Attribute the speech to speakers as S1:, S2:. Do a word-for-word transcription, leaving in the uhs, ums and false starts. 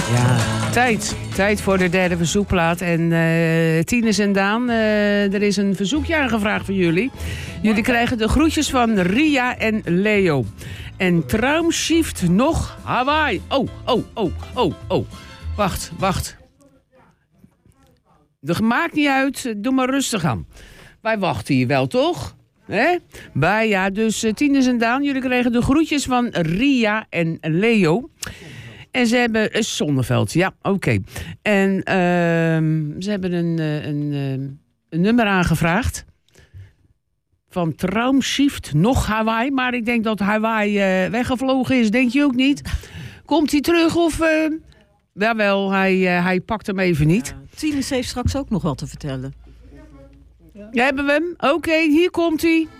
S1: Ja, tijd. Tijd voor de derde verzoekplaat. En uh, Tines en Daan, uh, er is een verzoekje aangevraagd voor jullie. Jullie krijgen de groetjes van Ria en Leo. En Traumschiff nog Hawaii. Oh, oh, oh, oh, oh. Wacht, wacht. Dat maakt niet uit. Doe maar rustig aan. Wij wachten hier wel, toch? Hè? Bij, ja, dus uh, Tines en Daan, jullie kregen de groetjes van Ria en Leo. En ze hebben... Uh, Zonneveld, ja, oké. Okay. En uh, ze hebben een, uh, een, uh, een nummer aangevraagd. Van Traumschiff nog Hawaii. Maar ik denk dat Hawaii uh, weggevlogen is. Denk je ook niet? Komt hij terug of... Uh, jawel, hij, uh, hij pakt hem even niet.
S2: Ja. Tines heeft straks ook nog wat te vertellen.
S1: Ja. Hebben we hem? Oké, okay, hier komt hij.